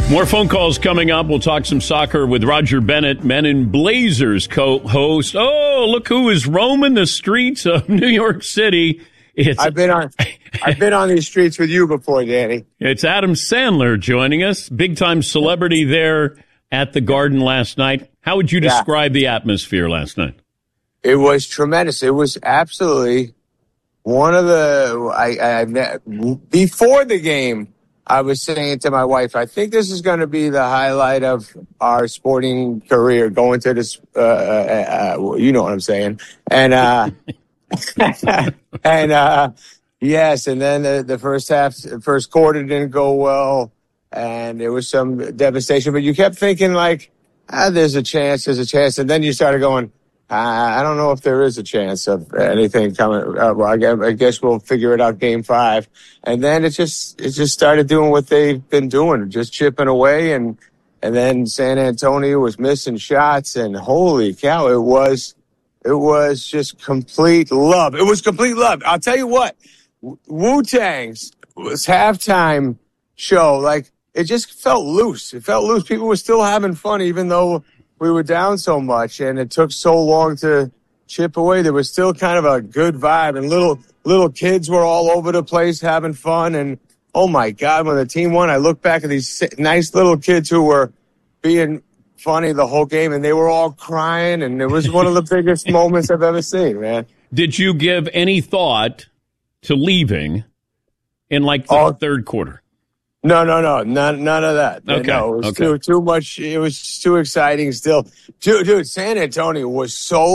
More phone calls coming up. We'll talk some soccer with Roger Bennett, Men in Blazers co-host. Oh, look who is roaming the streets of New York City. I've been on these streets with you before, Danny. It's Adam Sandler joining us, big-time celebrity there at the Garden last night. How would you describe the atmosphere last night? It was tremendous. It was absolutely one of the before the game, I was saying to my wife, I think this is going to be the highlight of our sporting career, going to this, you know what I'm saying. And, yes, and then the first quarter didn't go well, and there was some devastation, but you kept thinking like, there's a chance. And then you started going, I don't know if there is a chance of anything coming. Well, I guess we'll figure it out game 5. And then it just started doing what they've been doing, just chipping away. And then San Antonio was missing shots, and holy cow, it was just complete love. It was complete love. I'll tell you what, Wu-Tang's was halftime show. Like, it just felt loose. It felt loose. People were still having fun, even though we were down so much, and it took so long to chip away. There was still kind of a good vibe, and little kids were all over the place having fun. And oh my God, when the team won, I look back at these nice little kids who were being funny the whole game, and they were all crying, and it was one of the biggest moments I've ever seen, man. Did you give any thought to leaving in like the third quarter? No, none of that. Okay. No, it was too much. It was too exciting still. Dude, San Antonio was so